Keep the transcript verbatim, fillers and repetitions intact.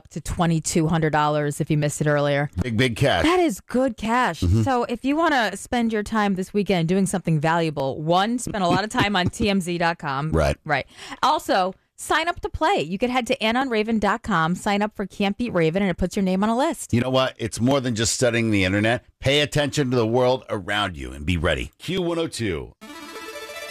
up to twenty-two hundred dollars if you missed it earlier. Big, big cash. That is good cash. Mm-hmm. So if you want to spend your time this weekend doing something valuable, one, spend a lot of time on T M Z dot com. Right. Right. Also, sign up to play. You could head to anon raven dot com, sign up for Can't Beat Raven, and it puts your name on a list. You know what? It's more than just studying the internet. Pay attention to the world around you and be ready. Q one oh two.